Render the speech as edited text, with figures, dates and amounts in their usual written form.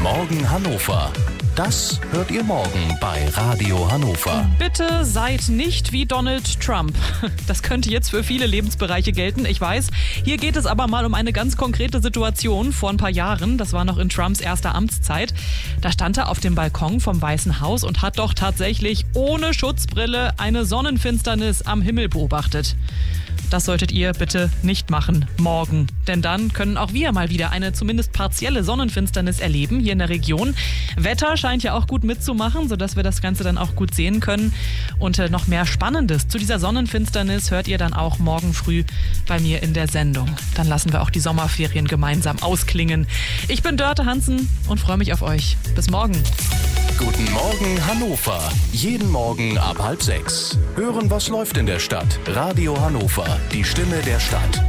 Morgen Hannover. Das hört ihr morgen bei Radio Hannover. Bitte seid nicht wie Donald Trump. Das könnte jetzt für viele Lebensbereiche gelten, ich weiß. Hier geht es aber mal um eine ganz konkrete Situation vor ein paar Jahren. Das war noch in Trumps erster Amtszeit. Da stand er auf dem Balkon vom Weißen Haus und hat doch tatsächlich ohne Schutzbrille eine Sonnenfinsternis am Himmel beobachtet. Das solltet ihr bitte nicht machen morgen. Denn dann können auch wir mal wieder eine zumindest partielle Sonnenfinsternis erleben hier in der Region. Wetter scheint ja auch gut mitzumachen, sodass wir das Ganze dann auch gut sehen können. Und noch mehr Spannendes zu dieser Sonnenfinsternis hört ihr dann auch morgen früh bei mir in der Sendung. Dann lassen wir auch die Sommerferien gemeinsam ausklingen. Ich bin Dörte Hansen und freue mich auf euch. Bis morgen. Guten Morgen Hannover. Jeden Morgen ab 5:30. Hören, was läuft in der Stadt. Radio Hannover, die Stimme der Stadt.